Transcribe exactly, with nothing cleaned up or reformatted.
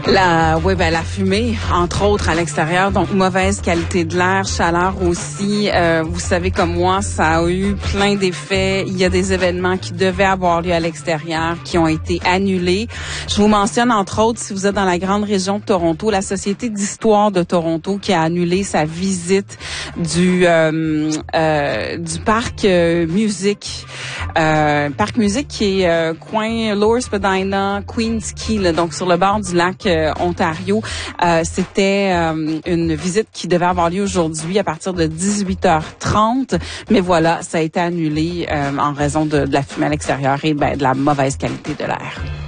La, oui, ben la fumée, entre autres à l'extérieur, donc mauvaise qualité de l'air, chaleur aussi. Euh, vous savez comme moi, ça a eu plein d'effets. Il y a des événements qui devaient avoir lieu à l'extérieur qui ont été annulés. Je vous mentionne entre autres, si vous êtes dans la grande région de Toronto, la Société d'histoire de Toronto qui a annulé sa visite du euh, euh, du parc euh, musique, euh, parc musique qui est euh, coin Lower Spadina, Queens Quay, là, donc sur le bord du lac euh, Ontario. Euh, c'était euh, une visite qui devait avoir lieu aujourd'hui à partir de dix-huit heures trente, mais voilà, ça a été annulé euh, en raison de, de la fumée à l'extérieur et ben, de la mauvaise qualité de l'air.